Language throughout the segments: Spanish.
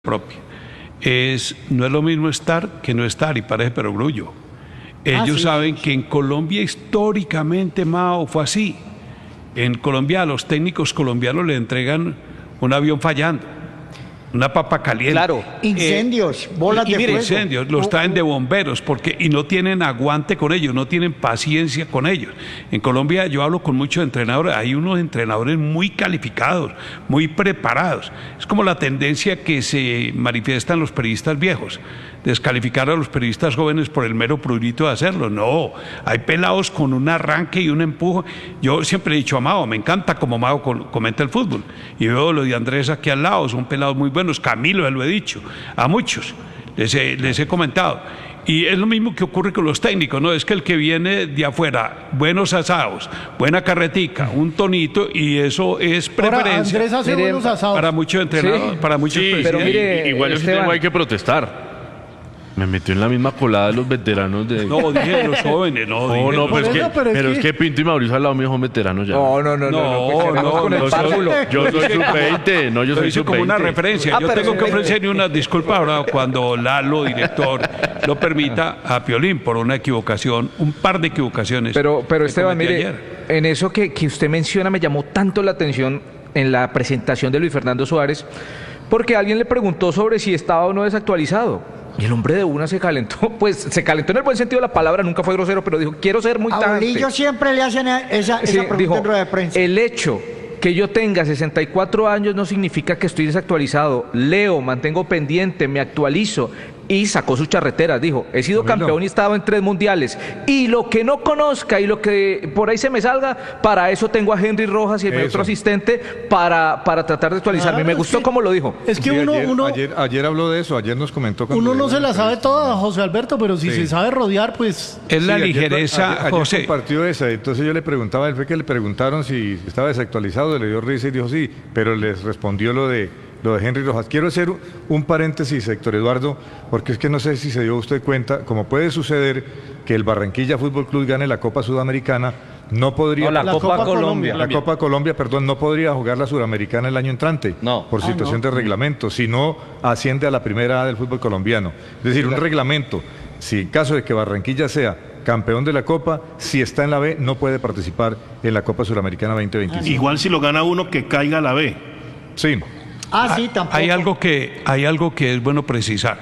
propia. No es lo mismo estar que no estar, y parece perogrullo. Ellos saben que en Colombia históricamente, Mao, fue así. En Colombia a los técnicos colombianos le entregan un avión fallando, una papa caliente. Claro. Incendios, bolas de fuego. Incendios, los traen de bomberos y no tienen aguante con ellos, no tienen paciencia con ellos. En Colombia yo hablo con muchos entrenadores, hay unos entrenadores muy calificados, muy preparados. Es como la tendencia que se manifiesta en los periodistas viejos, descalificar a los periodistas jóvenes por el mero prurito de hacerlo. No, hay pelados con un arranque y un empuje. Yo siempre he dicho a Mao, me encanta como Mao comenta el fútbol, y veo lo de Andrés aquí al lado, son pelados muy buenos. Camilo, se lo he dicho, a muchos les he comentado. Y es lo mismo que ocurre con los técnicos, ¿no? Es que el que viene de afuera, buenos asados, buena carretica, un tonito, y eso es preferencia. Ahora, Andrés hace buenos asados. Para muchos entrenadores, para muchos presidentes. Pero mire, igual yo sí tengo que protestar. Me metió en la misma colada de los veteranos de... No, dije los jóvenes, no. Pero es que Pinto y Mauricio al lado mío son veteranos ya. No, Yo soy sub-20, no, yo soy sub-20. Como una referencia. Yo tengo que ofrecerle unas disculpas ahora cuando Lalo, director, lo permita a Piolín por una equivocación, un par de equivocaciones. Pero Esteban, mire, en eso que usted menciona me llamó tanto la atención en la presentación de Luis Fernando Suárez, porque alguien le preguntó sobre si estaba o no desactualizado. Y el hombre de una se calentó, pues se calentó en el buen sentido de la palabra, nunca fue grosero, pero dijo, quiero ser muy tajante. A Bolillo siempre le hacen esa pregunta, dijo, en rueda de prensa. El hecho que yo tenga 64 años no significa que estoy desactualizado. Leo, mantengo pendiente, me actualizo. Y sacó sus charreteras, dijo, he sido campeón y he estado en 3 mundiales. Y lo que no conozca y lo que por ahí se me salga, para eso tengo a Henry Rojas y a mi otro asistente para tratar de actualizarme. Claro, me gustó como lo dijo. Es que ayer habló de eso, ayer nos comentó. Uno no se la sabe toda, José Alberto, pero si se sabe rodear, pues... Es la ligereza, ayer José. compartió esa, entonces yo le preguntaba, él fue que le preguntaron si estaba desactualizado, le dio risa y dijo sí, pero les respondió lo de Henry Rojas. Quiero hacer un paréntesis, Héctor Eduardo, porque es que no sé si se dio usted cuenta, como puede suceder que el Barranquilla Fútbol Club gane la Copa Sudamericana, no podría... No, la Copa Colombia. La Copa Colombia, perdón, no podría jugar la Suramericana el año entrante, por situación de reglamento, si no asciende a la primera A del fútbol colombiano. Es decir, un reglamento, si en caso de que Barranquilla sea campeón de la Copa, si está en la B, no puede participar en la Copa Suramericana 2025. Igual si lo gana uno, que caiga a la B. Sí. Sí, tampoco. Hay algo que es bueno precisar.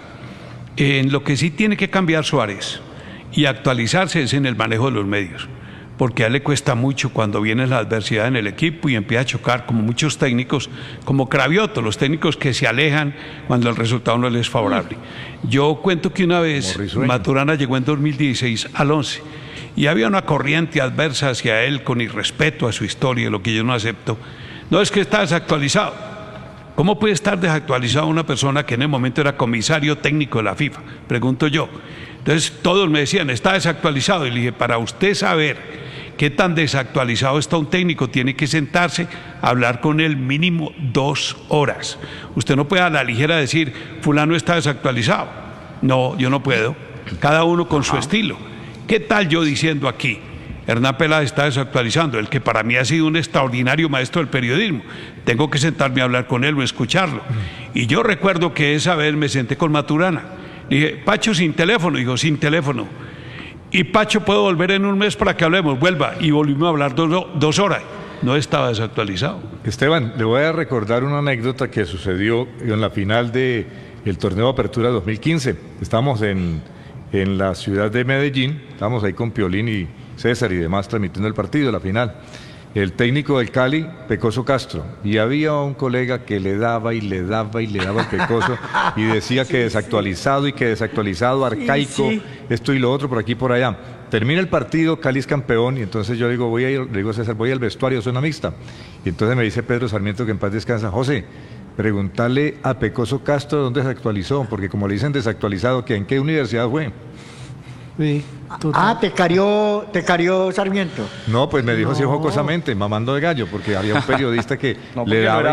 En lo que sí tiene que cambiar Suárez y actualizarse es en el manejo de los medios, porque a él le cuesta mucho cuando viene la adversidad en el equipo y empieza a chocar, como muchos técnicos, como Cravioto, los técnicos que se alejan cuando el resultado no les es favorable. Yo cuento que una vez Maturana llegó en 2016 al 11 y había una corriente adversa hacia él con irrespeto a su historia, lo que yo no acepto. No es que está desactualizado. ¿Cómo puede estar desactualizado una persona que en el momento era comisario técnico de la FIFA? Pregunto yo. Entonces todos me decían, está desactualizado. Y le dije, para usted saber qué tan desactualizado está un técnico, tiene que sentarse a hablar con él mínimo 2 horas. Usted no puede a la ligera decir, fulano está desactualizado. No, yo no puedo. Cada uno con su estilo. ¿Qué tal yo diciendo aquí? Hernán Peláez está desactualizando, el que para mí ha sido un extraordinario maestro del periodismo. Tengo que sentarme a hablar con él o escucharlo. Y yo recuerdo que esa vez me senté con Maturana. Le dije, Pacho, sin teléfono. Dijo, sin teléfono. Y Pacho, ¿puedo volver en un mes para que hablemos? Vuelva. Y volvimos a hablar 2 horas. No estaba desactualizado. Esteban, le voy a recordar una anécdota que sucedió en la final del torneo de Apertura 2015. Estamos en la ciudad de Medellín, estamos ahí con Piolín y César y demás transmitiendo el partido, la final. El técnico del Cali, Pecoso Castro, y había un colega que le daba y le daba y le daba al Pecoso y decía que desactualizado, arcaico, esto y lo otro, por aquí y por allá. Termina el partido, Cali es campeón, y entonces yo digo, le digo César, voy al vestuario, zona mixta. Y entonces me dice Pedro Sarmiento, que en paz descansa, José, preguntarle a Pecoso Castro dónde se actualizó, porque como le dicen desactualizado, ¿en qué universidad fue? Sí, te carió Sarmiento. No, pues me dijo así jocosamente, mamando de gallo, porque había un periodista que le daba,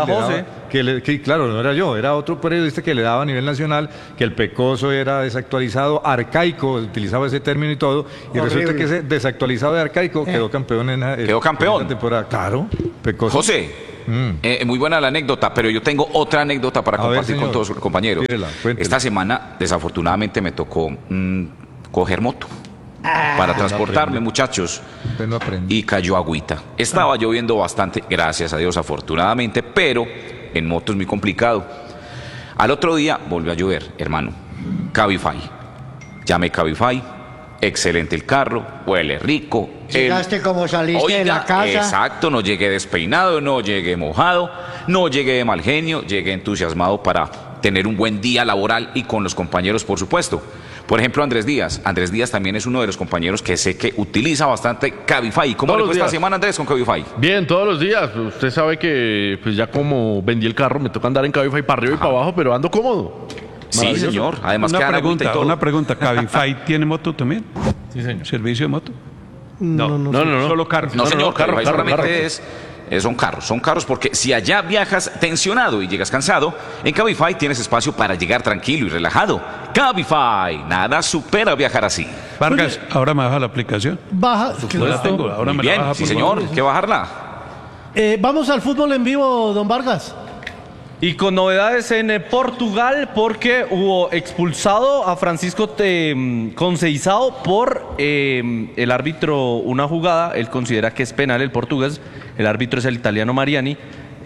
claro, no era yo, era otro periodista que le daba a nivel nacional que el Pecoso era desactualizado, arcaico, utilizaba ese término y todo, y resulta que ese desactualizado de arcaico quedó campeón en ¿Quedó campeón? la temporada. Claro, Pecoso. José, Muy buena la anécdota, pero yo tengo otra anécdota para A ver, compartir con señor. todos los compañeros. Tírela, cuéntela. Esta semana, desafortunadamente, me tocó coger moto para transportarme, muchachos. Usted no aprendió. Y cayó agüita. Estaba lloviendo bastante, gracias a Dios, afortunadamente, pero en moto es muy complicado. Al otro día volvió a llover, hermano. Cabify. Llamé Cabify. Excelente el carro, huele rico. Llegaste como saliste de la casa. Exacto, no llegué despeinado, no llegué mojado, no llegué de mal genio, llegué entusiasmado para tener un buen día laboral y con los compañeros, por supuesto. Por ejemplo, Andrés Díaz. Andrés Díaz también es uno de los compañeros que sé que utiliza bastante Cabify. ¿Cómo Todos le los fue esta días. semana, Andrés, con Cabify? Bien, todos los días. Usted sabe que pues ya como vendí el carro, me toca andar en Cabify para arriba y para abajo, pero ando cómodo. Sí, Maravilloso. señor. Además, quedan agüita y todo. Una pregunta. ¿Cabify tiene moto también? Sí, señor. ¿Servicio de moto? No. Solo carro. No, señor, carro, Cabify carro, solamente carro. son carros porque si allá viajas tensionado y llegas cansado, en Cabify tienes espacio para llegar tranquilo y relajado. Cabify, nada supera viajar así. Vargas, ahora me baja la aplicación. Baja. Yo la tengo, ahora Muy me la bien, baja. sí por señor, favor. ¿qué bajarla? Vamos al fútbol en vivo, don Vargas. Y con novedades en Portugal porque hubo expulsado a Francisco Conceição por el árbitro una jugada. Él considera que es penal el portugués. El árbitro es el italiano Mariani.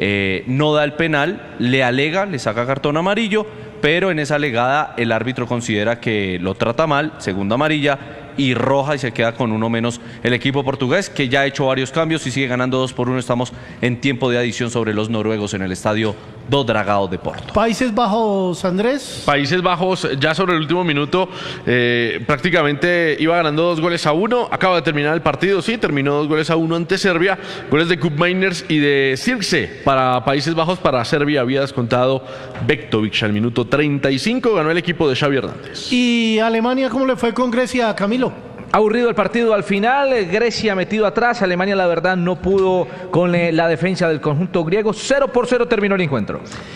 No da el penal, le alega, le saca cartón amarillo, pero en esa alegada el árbitro considera que lo trata mal, segunda amarilla y roja, y se queda con uno menos el equipo portugués, que ya ha hecho varios cambios y sigue ganando 2-1. Estamos en tiempo de adición sobre los noruegos en el estadio do Dragao de Porto. Países Bajos, Andrés. Países Bajos, ya sobre el último minuto, prácticamente iba ganando 2-1. Acaba de terminar el partido, sí, terminó 2-1 ante Serbia. Goles de Koopmeiners y de Sirkse para Países Bajos. Para Serbia había descontado Bektovic al minuto 35. Ganó el equipo de Xavi Hernández. ¿Y Alemania cómo le fue con Grecia, Camilo? Aburrido el partido al final, Grecia metido atrás, Alemania la verdad no pudo con la defensa del conjunto griego, 0-0 terminó el encuentro.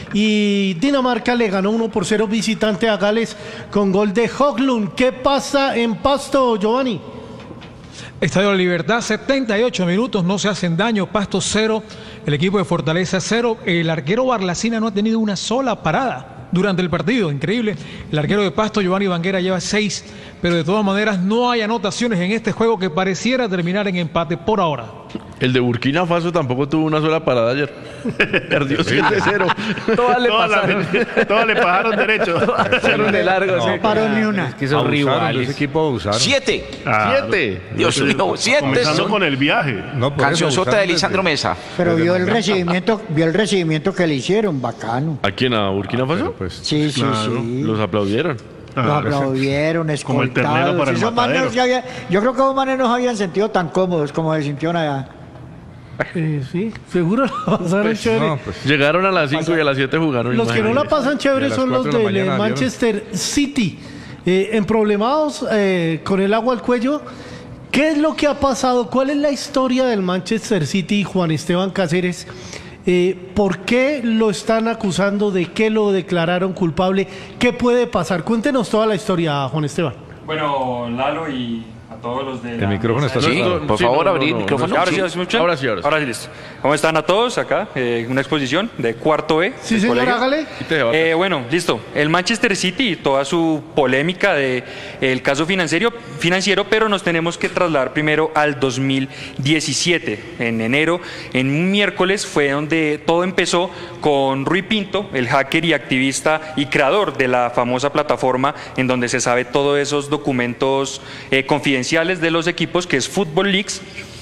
Y Dinamarca le ganó 1-0 visitante a Gales con gol de Höglund. ¿Qué pasa en Pasto, Giovanni? Estadio de la Libertad, 78 minutos, no se hacen daño, Pasto 0, el equipo de Fortaleza 0, el arquero Barlacina no ha tenido una sola parada durante el partido, increíble. El arquero de Pasto, Giovanni Banguera, lleva 6, pero de todas maneras no hay anotaciones en este juego que pareciera terminar en empate por ahora. El de Burkina Faso tampoco tuvo una sola parada ayer. Perdió 7-0. Todas le pasaron. Todas le pasaron derecho. Pasaron de largo, sí. No paró ni una. Que son Abusaron, de rivales. ese equipo abusaron. 7. 7. Dios mío, 7. Comenzando con el viaje. No, por eso Cancionzota de abusaron Lisandro Mesa. Pero desde vio el Montevideo. recibimiento que le hicieron, bacano. ¿A quién? ¿A Burkina Faso? Pero, pues, Sí, sí, sí. Los aplaudieron. Lo aplaudieron, Como el ternero para el Esos manes matadero. no se habían- yo creo que los manes no se habían sentido tan cómodos como se sintieron allá. Sí, seguro la pasaron chévere. no, pues, Llegaron a las 5 y a las 7 jugaron. Los que no la pasan chévere Y a las son los 4 de la del mañana Manchester City. Emproblemados con el agua al cuello. ¿Qué es lo que ha pasado? ¿Cuál es la historia del Manchester City, Juan Esteban Cáceres? ¿Por qué lo están acusando? ¿De qué lo declararon culpable? ¿Qué puede pasar? Cuéntenos toda la historia, Juan Esteban. Bueno, Lalo y a todos los de El micrófono está Sí, cerrado. por favor, abrir el micrófono. Ahora Sí. sí, ¿me escuchan? Ahora sí. Ahora sí, listo. ¿Cómo están a todos acá? Una exposición de cuarto B. Sí, del señor, colegio. hágale. Bueno, listo. El Manchester City y toda su polémica de el caso financiero, pero nos tenemos que trasladar primero al 2017. En enero, en un miércoles, fue donde todo empezó con Rui Pinto, el hacker y activista y creador de la famosa plataforma en donde se sabe todos esos documentos confidenciales de los equipos, que es Football Leaks.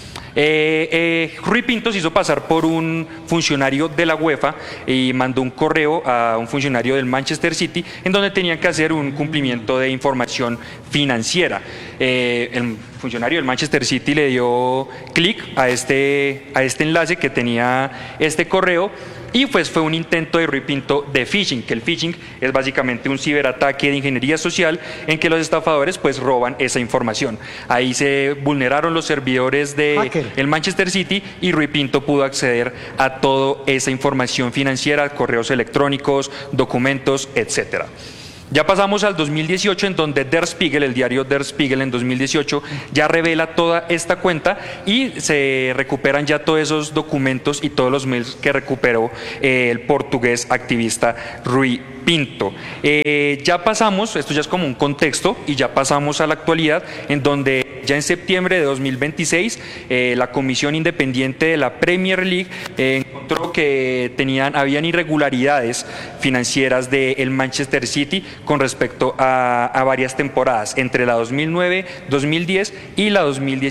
Rui Pinto se hizo pasar por un funcionario de la UEFA y mandó un correo a un funcionario del Manchester City en donde tenían que hacer un cumplimiento de información financiera. El funcionario del Manchester City le dio clic a este enlace que tenía este correo. Y pues fue un intento de Rui Pinto de phishing, que el phishing es básicamente un ciberataque de ingeniería social en que los estafadores pues roban esa información. Ahí se vulneraron los servidores de el Manchester City y Rui Pinto pudo acceder a toda esa información financiera, correos electrónicos, documentos, etcétera. Ya pasamos al 2018, en donde Der Spiegel, el diario Der Spiegel en 2018, ya revela toda esta cuenta y se recuperan ya todos esos documentos y todos los mails que recuperó el portugués activista Rui Pinto. Ya pasamos, esto ya es como un contexto, y ya pasamos a la actualidad, en donde ya en septiembre de 2026 la Comisión Independiente de la Premier League encontró que habían irregularidades financieras del Manchester City con respecto a varias temporadas, entre la 2009-2010 y la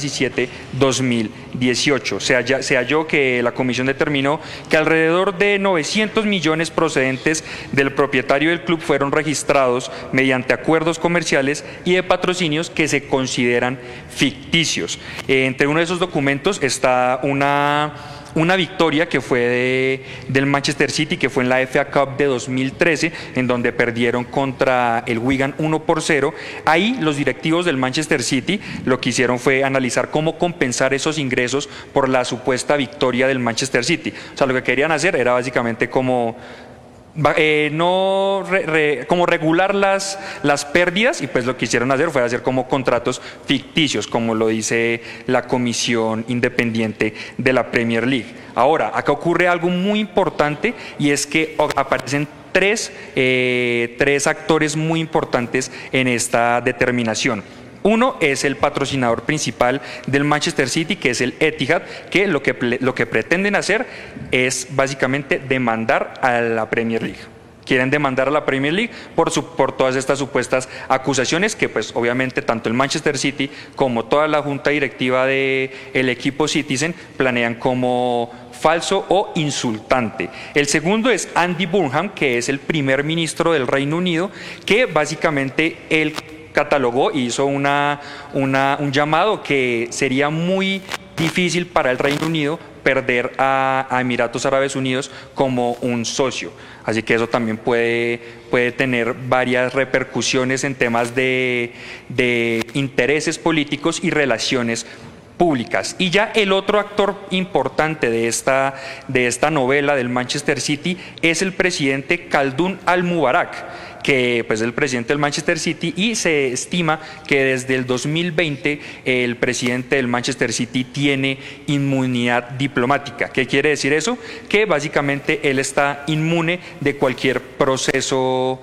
2017-2018. Se halló que la comisión determinó que alrededor de 900 millones procedentes del propietario del club fueron registrados mediante acuerdos comerciales y de patrocinios que se consideran ficticios. Entre uno de esos documentos está una victoria que fue del Manchester City, que fue en la FA Cup de 2013, en donde perdieron contra el Wigan 1-0. Ahí los directivos del Manchester City lo que hicieron fue analizar cómo compensar esos ingresos por la supuesta victoria del Manchester City. O sea, lo que querían hacer era básicamente como como regular las pérdidas, y pues lo que quisieron hacer fue hacer como contratos ficticios, como lo dice la Comisión Independiente de la Premier League. Ahora, acá ocurre algo muy importante, y es que aparecen tres actores muy importantes en esta determinación. Uno es el patrocinador principal del Manchester City, que es el Etihad, que lo que pretenden hacer es básicamente demandar a la Premier League. Quieren demandar a la Premier League por todas estas supuestas acusaciones que pues obviamente tanto el Manchester City como toda la junta directiva del equipo Citizen planean como falso o insultante. El segundo es Andy Burnham, que es el primer ministro del Reino Unido, que básicamente él catalogó y hizo un llamado que sería muy difícil para el Reino Unido perder a Emiratos Árabes Unidos como un socio. Así que eso también puede tener varias repercusiones en temas de intereses políticos y relaciones públicas. Y ya el otro actor importante de esta novela del Manchester City es el presidente Khaldun Al-Mubarak, que pues es el presidente del Manchester City, y se estima que desde el 2020 el presidente del Manchester City tiene inmunidad diplomática. ¿Qué quiere decir eso? Que básicamente él está inmune de cualquier proceso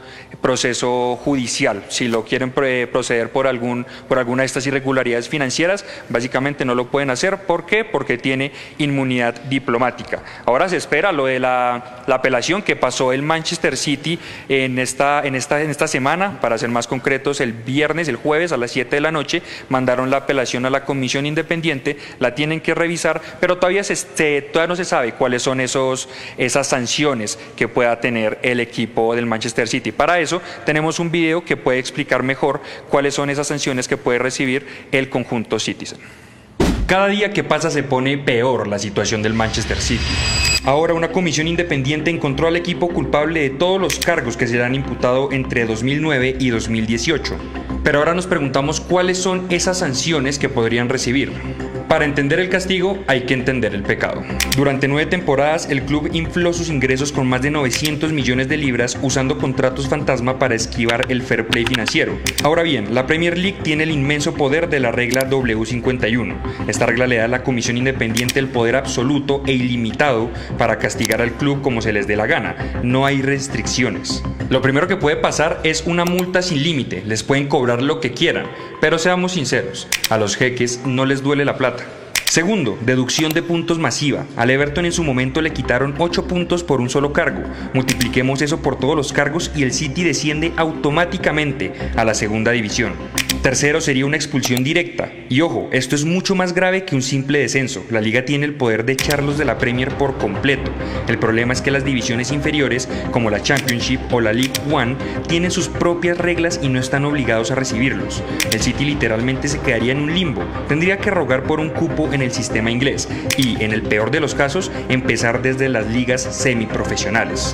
judicial. Si lo quieren proceder por alguna de estas irregularidades financieras, básicamente no lo pueden hacer. ¿Por qué? Porque tiene inmunidad diplomática. Ahora se espera lo de la apelación que pasó el Manchester City en esta semana. Para ser más concretos, el jueves a las 7 de la noche mandaron la apelación a la Comisión Independiente, la tienen que revisar, pero todavía no se sabe cuáles son esas sanciones que pueda tener el equipo del Manchester City. Para eso tenemos un video que puede explicar mejor cuáles son esas sanciones que puede recibir el conjunto Citizen. Cada día que pasa se pone peor la situación del Manchester City. Ahora una comisión independiente encontró al equipo culpable de todos los cargos que se le han imputado entre 2009 y 2018. Pero ahora nos preguntamos cuáles son esas sanciones que podrían recibir. Para entender el castigo hay que entender el pecado. Durante 9 temporadas el club infló sus ingresos con más de 900 millones de libras usando contratos fantasma para esquivar el fair play financiero. Ahora bien, la Premier League tiene el inmenso poder de la regla W51. Esta regla le da a la comisión independiente el poder absoluto e ilimitado para castigar al club como se les dé la gana. No hay restricciones. Lo primero que puede pasar es una multa sin límite. Les pueden cobrar lo que quieran, pero seamos sinceros, a los jeques no les duele la plata. Segundo, deducción de puntos masiva. Al Everton en su momento le quitaron 8 puntos por un solo cargo. Multipliquemos eso por todos los cargos y el City desciende automáticamente a la segunda división. Tercero sería una expulsión directa. Y ojo, esto es mucho más grave que un simple descenso. La liga tiene el poder de echarlos de la Premier por completo. El problema es que las divisiones inferiores, como la Championship o la League One, tienen sus propias reglas y no están obligados a recibirlos. El City literalmente se quedaría en un limbo. Tendría que rogar por un cupo en el sistema inglés y, en el peor de los casos, empezar desde las ligas semiprofesionales.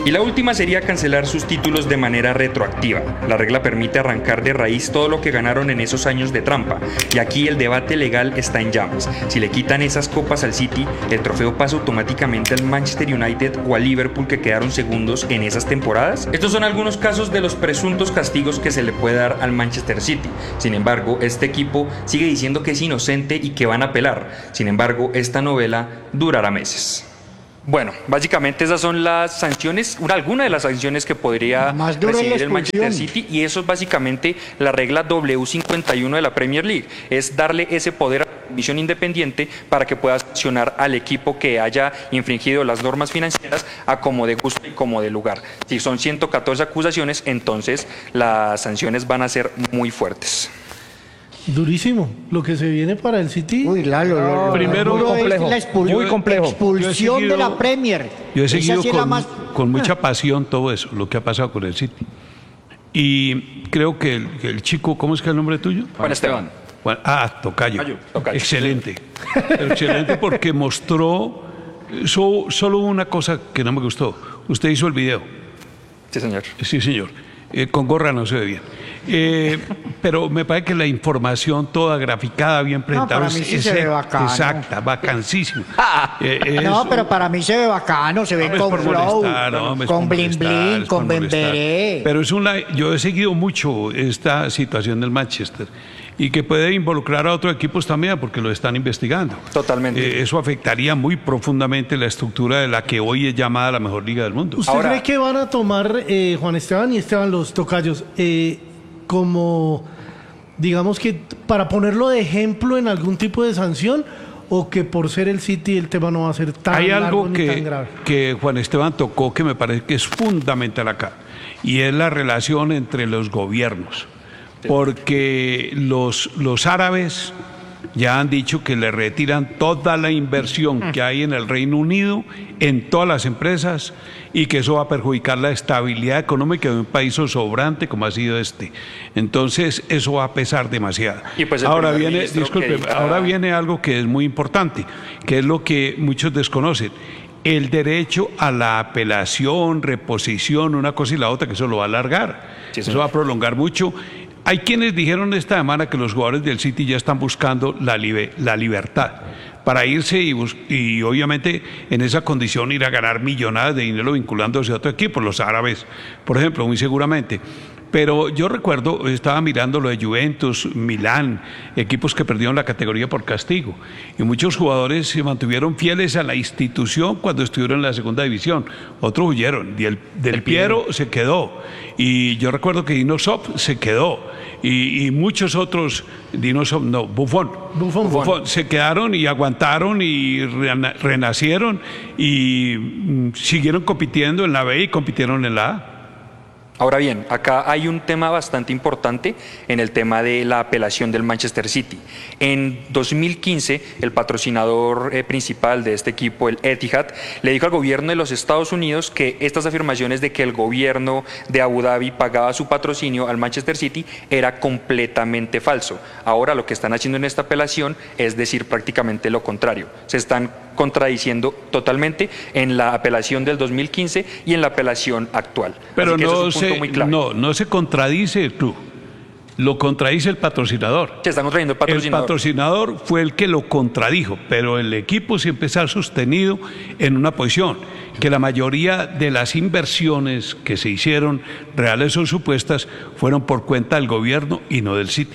Y la última sería cancelar sus títulos de manera retroactiva. La regla permite arrancar de raíz todo lo que ganaron en esos años de trampa, y aquí el debate legal está en llamas. Si le quitan esas copas al City, el trofeo pasa automáticamente al Manchester United o al Liverpool, que quedaron segundos en esas temporadas. Estos son algunos casos de los presuntos castigos que se le puede dar al Manchester City. Sin embargo, este equipo sigue diciendo que es inocente y que van a apelar. Sin embargo, esta novela durará meses. Bueno, básicamente esas son las sanciones, alguna de las sanciones que podría recibir el Manchester City, y eso es básicamente la regla W51 de la Premier League, es darle ese poder a la comisión independiente para que pueda sancionar al equipo que haya infringido las normas financieras a como de gusto y como de lugar. Si son 114 acusaciones, entonces las sanciones van a ser muy fuertes. Durísimo lo que se viene para el City. Uy, primero muy complejo. Muy complejo. Expulsión de la Premier. Yo he seguido Esa sí es la más... con mucha pasión todo eso, lo que ha pasado con el City. Y creo que el chico, ¿cómo es que es el nombre tuyo? Juan Esteban. Tocayo. Excelente. Excelente, porque mostró solo una cosa que no me gustó. Usted hizo el video. Sí, señor. Sí, señor. Con gorra no se ve bien. Pero me parece que la información toda graficada, bien presentada, para mí sí se ve bacano. Exacta, bacanísimo. No, pero para mí se ve bacano, se ve con flow, con bling bling, con bemberé. Pero yo he seguido mucho esta situación del Manchester, y que puede involucrar a otros equipos también, porque lo están investigando. Totalmente. Eso afectaría muy profundamente la estructura de la que hoy es llamada la mejor liga del mundo. ¿Usted cree que van a tomar, Juan Esteban y Esteban, los tocayos, como, digamos que para ponerlo de ejemplo en algún tipo de sanción, o que por ser el City el tema no va a ser tan Hay largo algo ni tan grave? que Juan Esteban tocó que me parece que es fundamental acá, y es la relación entre los gobiernos. Porque los árabes ya han dicho que le retiran toda la inversión que hay en el Reino Unido, en todas las empresas, y que eso va a perjudicar la estabilidad económica de un país sobrante como ha sido este. Entonces eso va a pesar demasiado. Y pues ahora viene algo que es muy importante, que es lo que muchos desconocen: el derecho a la apelación, reposición, una cosa y la otra, que eso lo va a alargar, eso va a prolongar mucho. Hay quienes dijeron esta semana que los jugadores del City ya están buscando la libertad para irse y obviamente en esa condición ir a ganar millonadas de dinero vinculándose a otro equipo, los árabes, por ejemplo, muy seguramente. Pero yo recuerdo, estaba mirando lo de Juventus, Milán, equipos que perdieron la categoría por castigo, y muchos jugadores se mantuvieron fieles a la institución cuando estuvieron en la segunda división. Otros huyeron, Del Piero se quedó, y yo recuerdo que Dinosov se quedó, y muchos otros, Buffon se quedaron y aguantaron y renacieron y siguieron compitiendo en la B y compitieron en la A. Ahora bien, acá hay un tema bastante importante en el tema de la apelación del Manchester City. En 2015, el patrocinador principal de este equipo, el Etihad, le dijo al gobierno de los Estados Unidos que estas afirmaciones de que el gobierno de Abu Dhabi pagaba su patrocinio al Manchester City era completamente falso. Ahora lo que están haciendo en esta apelación es decir prácticamente lo contrario. Se están contradiciendo totalmente en la apelación del 2015 y en la apelación actual. Pero no se contradice el club, lo contradice el patrocinador. Se está contradiciendo el patrocinador. El patrocinador fue el que lo contradijo, pero el equipo siempre se ha sostenido en una posición, que la mayoría de las inversiones que se hicieron, reales o supuestas, fueron por cuenta del gobierno y no del City.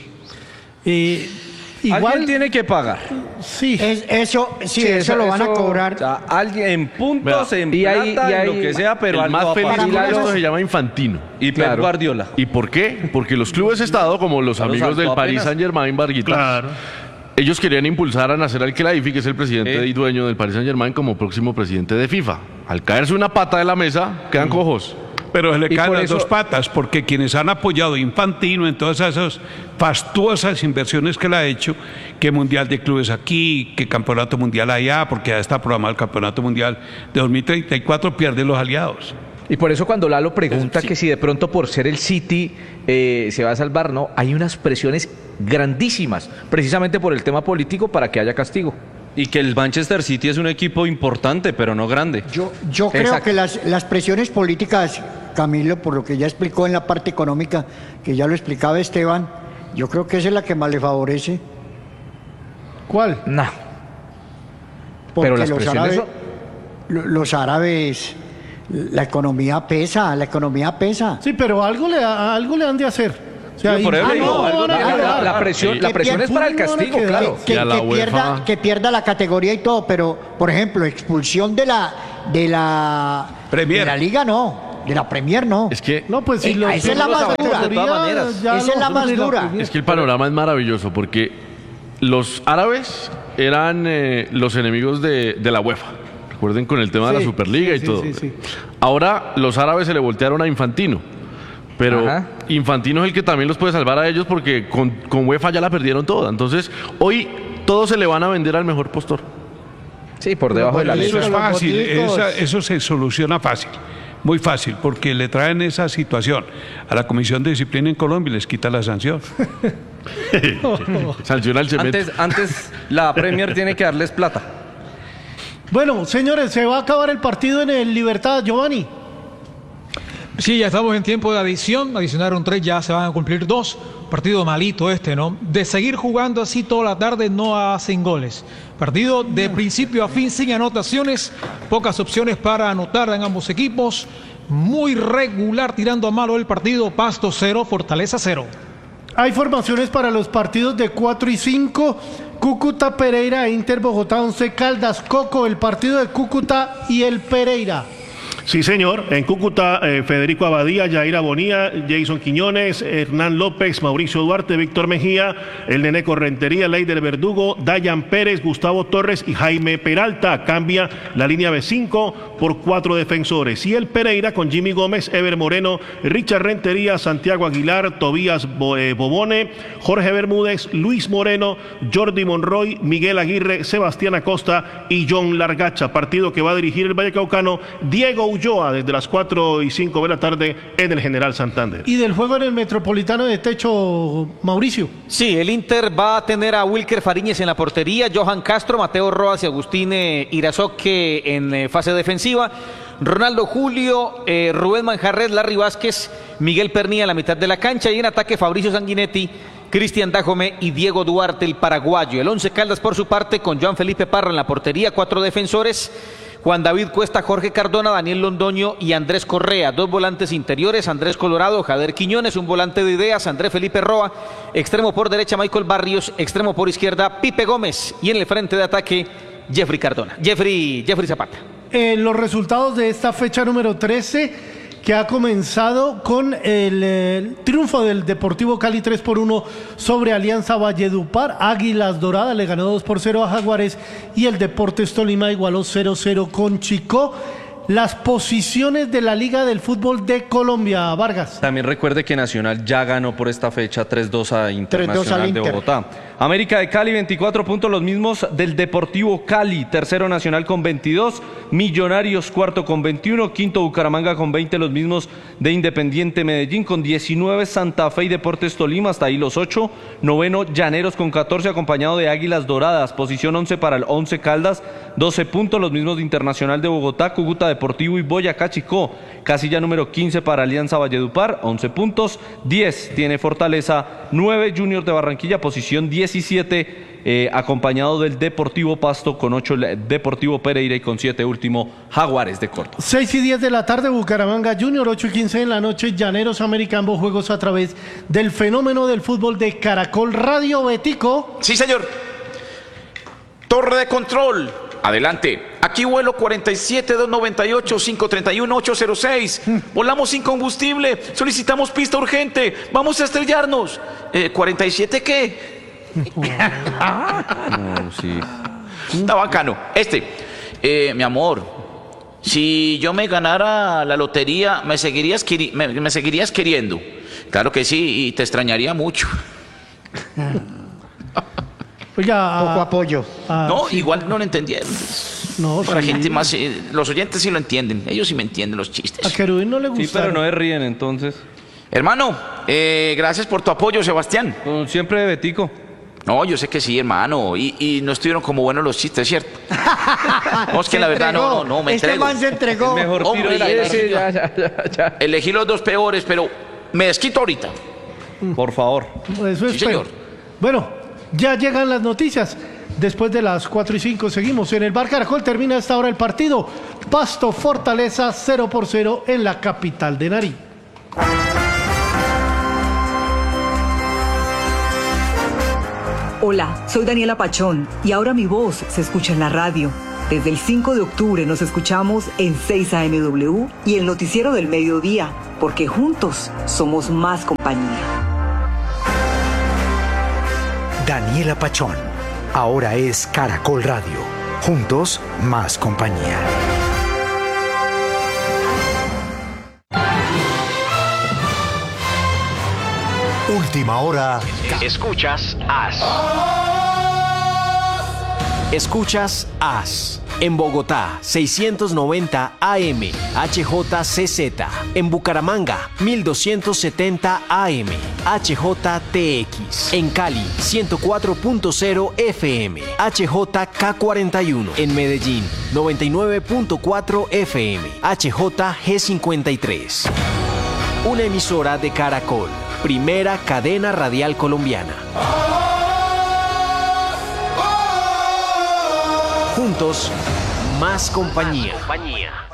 Igual alguien tiene que pagar. Sí. Eso lo van a cobrar. O sea, alguien en puntos, en plata, en lo que sea, pero el más feliz de esto se llama Infantino. Y Pep Guardiola. ¿Y por qué? Porque los clubes de Estado, como los amigos del Paris Saint-Germain, Varguitas, ellos querían impulsar a Nasser Al-Khelaifi, que es el presidente y dueño del Paris Saint-Germain, como próximo presidente de FIFA. Al caerse una pata de la mesa, quedan cojos. Pero se le caen las dos patas, porque quienes han apoyado a Infantino en todas esas fastuosas inversiones que él ha hecho, que Mundial de Clubes aquí, que Campeonato Mundial allá, porque ya está programado el Campeonato Mundial de 2034, pierden los aliados. Y por eso cuando Lalo pregunta que si de pronto por ser el City se va a salvar, no, hay unas presiones grandísimas, precisamente por el tema político, para que haya castigo. Y que el Manchester City es un equipo importante, pero no grande. Yo creo que las presiones políticas, Camilo, por lo que ya explicó en la parte económica, que ya lo explicaba Esteban, yo creo que esa es la que más le favorece. ¿Cuál? No. Porque Pero las presiones los árabes, la economía pesa. Sí, pero algo le han de hacer. O sea, Por eso digo, la presión es para el castigo, claro. Que pierda la categoría y todo, pero, por ejemplo, expulsión de la Premier. de la Liga no, de la Premier no. Es que, No, pues si esa es la más dura. de todas maneras. Esa es la más dura. es que el panorama es maravilloso porque los árabes eran los enemigos de la UEFA. Recuerden con el tema de la Superliga y todo. Sí. Ahora los árabes se le voltearon a Infantino. Pero Ajá. Infantino es el que también los puede salvar a ellos porque con UEFA ya la perdieron toda. Entonces, hoy todos se le van a vender al mejor postor. Sí, por debajo de la Eso ley. es fácil, boticos. eso se soluciona fácil, muy fácil, porque le traen esa situación a la Comisión de Disciplina en Colombia y les quita la sanción. Sanciona al cemento. Antes la Premier tiene que darles plata. Bueno, señores, se va a acabar el partido en el Libertad, Giovanni. Sí, ya estamos en tiempo de adición. Adicionaron 3, ya se van a cumplir 2. Partido malito ¿no? De seguir jugando así toda la tarde no hacen goles. Partido de principio a fin sin anotaciones. Pocas opciones para anotar en ambos equipos. Muy regular tirando a malo el partido. Pasto 0, Fortaleza 0. Hay formaciones para los partidos de 4 y 5. Cúcuta, Pereira, Inter, Bogotá, Once Caldas, Coco, el partido de Cúcuta y el Pereira. Sí, señor. En Cúcuta, Federico Abadía, Yaira Bonía, Jason Quiñones, Hernán López, Mauricio Duarte, Víctor Mejía, el Neneco Rentería, Leider Verdugo, Dayan Pérez, Gustavo Torres y Jaime Peralta. Cambia la línea B5 por 4 defensores. Y el Pereira con Jimmy Gómez, Ever Moreno, Richard Rentería, Santiago Aguilar, Tobías Bobone, Jorge Bermúdez, Luis Moreno, Jordi Monroy, Miguel Aguirre, Sebastián Acosta y John Largacha. Partido que va a dirigir el Vallecaucano Diego Ulloa desde las 4 y 5 de la tarde en el General Santander. Y del juego en el Metropolitano de Techo, Mauricio. Sí, el Inter va a tener a Wilker Fariñez en la portería, Johan Castro, Mateo Roas y Agustín Irazoque en fase defensiva, Ronaldo Julio, Rubén Manjarres, Larry Vázquez, Miguel Pernilla en la mitad de la cancha y en ataque Fabricio Sanguinetti, Cristian Dajome y Diego Duarte, el paraguayo. El Once Caldas por su parte con Joan Felipe Parra en la portería, 4 defensores, Juan David Cuesta, Jorge Cardona, Daniel Londoño y Andrés Correa. 2 volantes interiores, Andrés Colorado, Jader Quiñones, un volante de ideas, Andrés Felipe Roa, extremo por derecha Michael Barrios, extremo por izquierda Pipe Gómez y en el frente de ataque Jeffrey Zapata. Los resultados de esta fecha número 13 que ha comenzado con el triunfo del Deportivo Cali 3-1 sobre Alianza Valledupar. Águilas Doradas le ganó 2-0 a Jaguares y el Deportes Tolima igualó 0-0 con Chicó. Las posiciones de la Liga del Fútbol de Colombia, Vargas. También recuerde que Nacional ya ganó por esta fecha 3-2 a Internacional de Bogotá. América de Cali 24 puntos, los mismos del Deportivo Cali. Tercero Nacional con 22, Millonarios cuarto con 21, quinto Bucaramanga con 20, los mismos de Independiente Medellín con 19, Santa Fe y Deportes Tolima, hasta ahí los 8. Noveno Llaneros con 14, acompañado de Águilas Doradas. Posición 11 para el Once Caldas, 12 puntos, los mismos de Internacional de Bogotá, Cúcuta Deportivo y Boyacá Chicó. Casilla número 15 para Alianza Valledupar, 11 puntos. 10 tiene Fortaleza, 9 Junior de Barranquilla, posición 17, acompañado del Deportivo Pasto con 8 el Deportivo Pereira y con 7 último Jaguares de Córdoba. 6 y 10 de la tarde Bucaramanga Junior, 8 y 15 de la noche Llaneros América, ambos juegos a través del fenómeno del fútbol de Caracol Radio. Betico. Sí, señor. Torre de control. Adelante. Aquí vuelo 47-298-531-806. Volamos sin combustible. Solicitamos pista urgente. Vamos a estrellarnos. ¿47 qué? No, sí. Está bacano. Mi amor, si yo me ganara la lotería, ¿me seguirías queriendo? Claro que sí, y te extrañaría mucho. Oiga, poco apoyo. No, sí. igual no lo entendieron. No, La sí. gente más, los oyentes sí lo entienden. Ellos sí me entienden los chistes. A Querubín no le gusta. Sí, pero no se ríen entonces. Hermano, gracias por tu apoyo, Sebastián. Siempre de Betico. No, yo sé que sí, hermano. Y no estuvieron como buenos los chistes, ¿cierto? No, es que la verdad no me Este entrego. man se entregó. Mejor tiro Hombre, de la ese, ya. Elegí los dos peores, pero me desquito ahorita. Por favor. Eso Sí, espero. señor. Bueno, ya llegan las noticias. Después de las 4:05 seguimos en el Bar Caracol. Termina a esta hora el partido. Pasto Fortaleza 0-0 en la capital de Nariño. Hola, soy Daniela Pachón y ahora mi voz se escucha en la radio. Desde el 5 de octubre nos escuchamos en 6 AMW y el noticiero del mediodía, porque juntos somos más compañía. Daniela Pachón, ahora es Caracol Radio. Juntos, más compañía. Última hora. Escuchas AS. Escuchas AS. En Bogotá, 690 AM, HJCZ. En Bucaramanga, 1270 AM, HJTX. En Cali, 104.0 FM, HJK41. En Medellín, 99.4 FM, HJG53. Una emisora de Caracol, primera cadena radial colombiana. Juntos, más compañía.